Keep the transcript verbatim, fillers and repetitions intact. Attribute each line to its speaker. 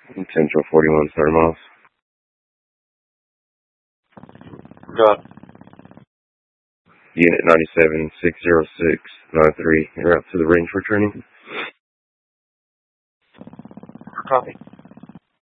Speaker 1: Central forty-one, third miles.
Speaker 2: Got
Speaker 1: Unit ninety-seven, six zero six nine three. You're out to the range for training.
Speaker 2: Copy.